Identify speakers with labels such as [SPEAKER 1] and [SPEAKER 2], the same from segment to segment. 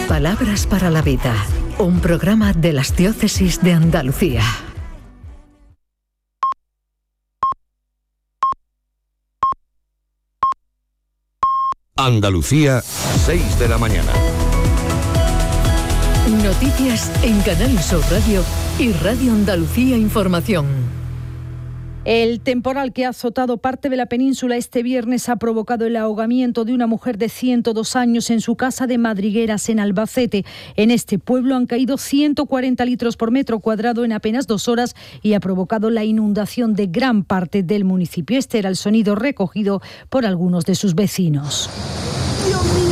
[SPEAKER 1] Palabras para la vida, un programa de las diócesis de Andalucía.
[SPEAKER 2] Andalucía, 6 de la mañana.
[SPEAKER 1] Noticias en Canal Sur Radio y Radio Andalucía Información.
[SPEAKER 3] El temporal que ha azotado parte de la península este viernes ha provocado el ahogamiento de una mujer de 102 años en su casa de Madrigueras, en Albacete. En este pueblo han caído 140 litros por metro cuadrado en apenas 2 horas y ha provocado la inundación de gran parte del municipio. Este era el sonido recogido por algunos de sus vecinos. ¡Dios mío!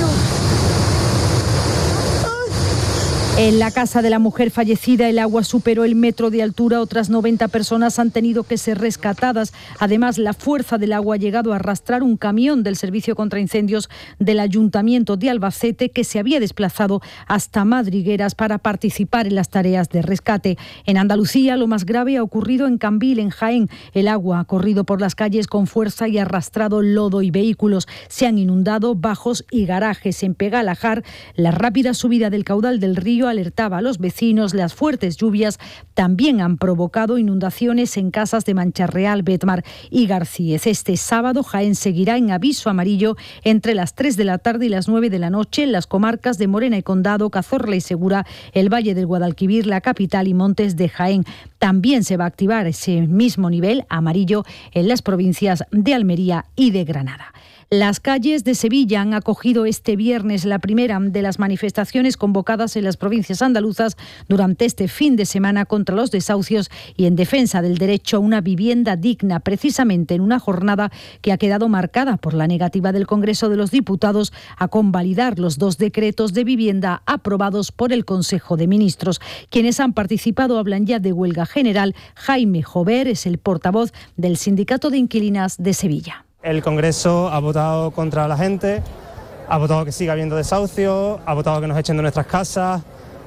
[SPEAKER 3] En la casa de la mujer fallecida, el agua superó el metro de altura. Otras 90 personas han tenido que ser rescatadas. Además, la fuerza del agua ha llegado a arrastrar un camión del Servicio contra Incendios del Ayuntamiento de Albacete que se había desplazado hasta Madrigueras para participar en las tareas de rescate. En Andalucía, lo más grave ha ocurrido en Cambil, en Jaén. El agua ha corrido por las calles con fuerza y ha arrastrado lodo y vehículos. Se han inundado bajos y garajes. En Pegalajar, la rápida subida del caudal del río alertaba a los vecinos. Las fuertes lluvias también han provocado inundaciones en casas de Mancharreal, Betmar y Garcíez. Este sábado Jaén seguirá en aviso amarillo entre las 3 de la tarde y las 9 de la noche en las comarcas de Morena y Condado, Cazorla y Segura, el Valle del Guadalquivir, la capital y Montes de Jaén. También se va a activar ese mismo nivel amarillo en las provincias de Almería y de Granada. Las calles de Sevilla han acogido este viernes la primera de las manifestaciones convocadas en las provincias andaluzas durante este fin de semana contra los desahucios y en defensa del derecho a una vivienda digna, precisamente en una jornada que ha quedado marcada por la negativa del Congreso de los Diputados a convalidar los 2 decretos de vivienda aprobados por el Consejo de Ministros. Quienes han participado hablan ya de huelga general. Jaime Jover es el portavoz del Sindicato de Inquilinas de Sevilla.
[SPEAKER 4] El Congreso ha votado contra la gente, ha votado que siga habiendo desahucios, ha votado que nos echen de nuestras casas,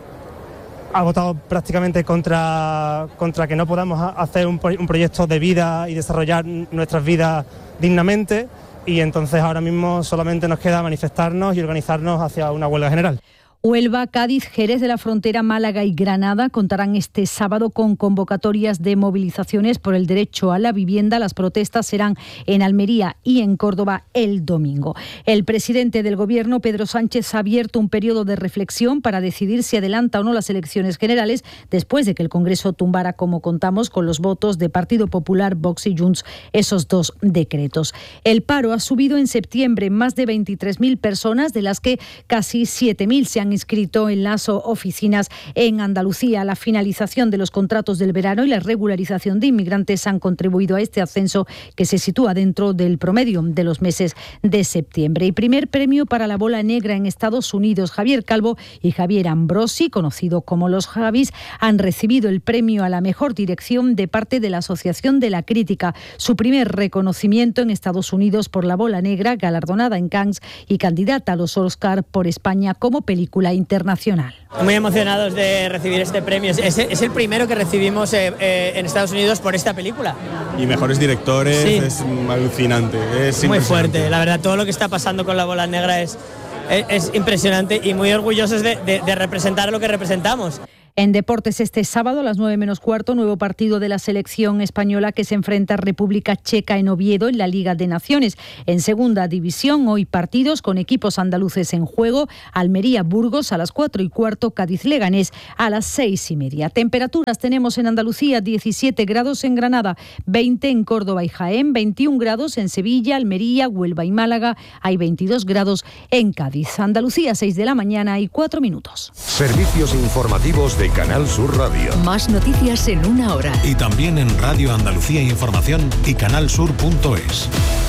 [SPEAKER 4] ha votado prácticamente contra que no podamos hacer un proyecto de vida y desarrollar nuestras vidas dignamente, y entonces ahora mismo solamente nos queda manifestarnos y organizarnos hacia una huelga general.
[SPEAKER 3] Huelva, Cádiz, Jerez de la Frontera, Málaga y Granada contarán este sábado con convocatorias de movilizaciones por el derecho a la vivienda. Las protestas serán en Almería y en Córdoba el domingo. El presidente del Gobierno, Pedro Sánchez, ha abierto un periodo de reflexión para decidir si adelanta o no las elecciones generales después de que el Congreso tumbara, como contamos, con los votos de Partido Popular, Vox y Junts, esos 2 decretos. El paro ha subido en septiembre más de 23.000 personas, de las que casi 7.000 se han inscrito en las oficinas en Andalucía. La finalización de los contratos del verano y la regularización de inmigrantes han contribuido a este ascenso que se sitúa dentro del promedio de los meses de septiembre. Y primer premio para la bola negra en Estados Unidos. Javier Calvo y Javier Ambrosi, conocidos como los Javis, han recibido el premio a la mejor dirección de parte de la Asociación de la Crítica. Su primer reconocimiento en Estados Unidos por la bola negra, galardonada en Cannes y candidata a los Oscar por España como película internacional.
[SPEAKER 5] Muy emocionados de recibir este premio. Es el primero que recibimos en Estados Unidos por esta película.
[SPEAKER 6] Y mejores directores, sí. Es alucinante. Es muy
[SPEAKER 5] fuerte. La verdad, todo lo que está pasando con la bola negra es impresionante y muy orgullosos de representar lo que representamos.
[SPEAKER 3] En deportes, este sábado a las 9:15, nuevo partido de la selección española que se enfrenta a República Checa en Oviedo en la Liga de Naciones. En segunda división, hoy partidos con equipos andaluces en juego. Almería-Burgos a las 4:15, Cádiz-Leganés a las 6:30. Temperaturas tenemos en Andalucía: 17 grados en Granada, 20 en Córdoba y Jaén, 21 grados en Sevilla, Almería, Huelva y Málaga. Hay 22 grados en Cádiz. Andalucía, 6 de la mañana y 4 minutos.
[SPEAKER 2] Servicios informativos de Canal Sur Radio.
[SPEAKER 1] Más noticias en una hora.
[SPEAKER 7] Y también en Radio Andalucía Información y canalsur.es.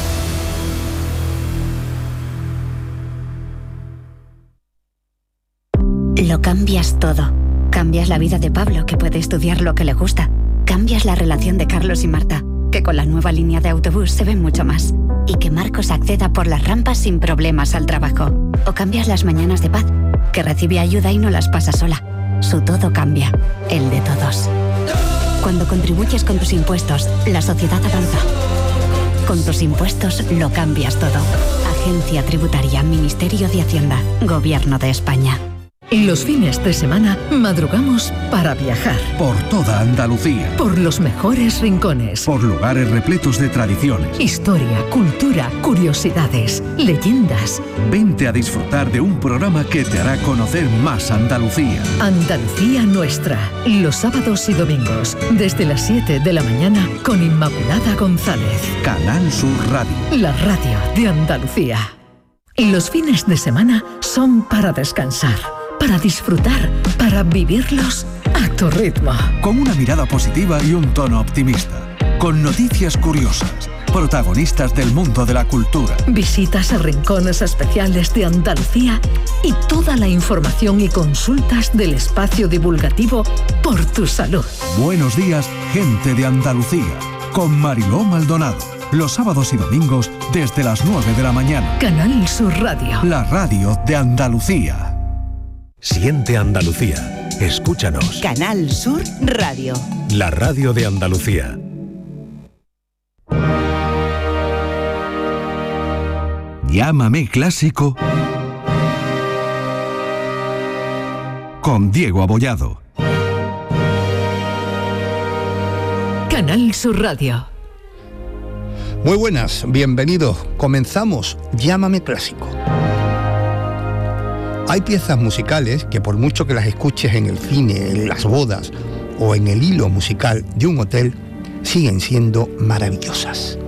[SPEAKER 8] Lo cambias todo. Cambias la vida de Pablo, que puede estudiar lo que le gusta. Cambias la relación de Carlos y Marta, que con la nueva línea de autobús se ven mucho más. Y que Marcos acceda por las rampas sin problemas al trabajo. O cambias las mañanas de Paz, que recibe ayuda y no las pasa sola. Su todo cambia, el de todos. Cuando contribuyes con tus impuestos, la sociedad avanza. Con tus impuestos lo cambias todo. Agencia Tributaria, Ministerio de Hacienda, Gobierno de España.
[SPEAKER 1] Y los fines de semana madrugamos para viajar.
[SPEAKER 9] Por toda Andalucía.
[SPEAKER 1] Por los mejores rincones.
[SPEAKER 9] Por lugares repletos de tradiciones.
[SPEAKER 1] Historia, cultura, curiosidades, leyendas.
[SPEAKER 9] Vente a disfrutar de un programa que te hará conocer más Andalucía.
[SPEAKER 1] Andalucía Nuestra. Los sábados y domingos, desde las 7 de la mañana, con Inmaculada González.
[SPEAKER 9] Canal Sur Radio.
[SPEAKER 1] La radio de Andalucía. Y los fines de semana son para descansar, para disfrutar, para vivirlos a tu ritmo.
[SPEAKER 9] Con una mirada positiva y un tono optimista. Con noticias curiosas. Protagonistas del mundo de la cultura.
[SPEAKER 1] Visitas a rincones especiales de Andalucía y toda la información y consultas del espacio divulgativo Por tu Salud.
[SPEAKER 9] Buenos días, gente de Andalucía. Con Mariló Maldonado. Los sábados y domingos desde las 9 de la mañana.
[SPEAKER 1] Canal Sur Radio.
[SPEAKER 9] La radio de Andalucía.
[SPEAKER 7] Siente Andalucía. Escúchanos.
[SPEAKER 10] Canal Sur Radio.
[SPEAKER 7] La radio de Andalucía.
[SPEAKER 9] Llámame Clásico con Diego Abollado.
[SPEAKER 1] Canal Sur Radio.
[SPEAKER 11] Muy buenas, bienvenidos. Comenzamos Llámame Clásico. Hay piezas musicales que por mucho que las escuches en el cine, en las bodas o en el hilo musical de un hotel, siguen siendo maravillosas.